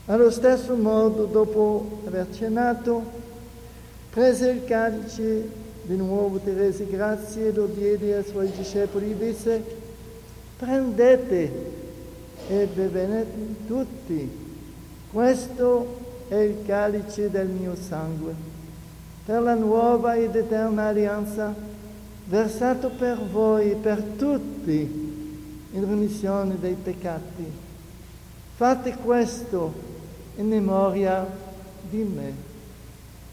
Allo stesso modo, dopo aver cenato, prese il calice di nuovo, ti rese grazie e lo diede ai suoi discepoli, disse: prendete e bevete tutti, questo è il calice del mio sangue, per la nuova ed eterna alleanza, versato per voi e per tutti in remissione dei peccati. Fate questo in memoria di me.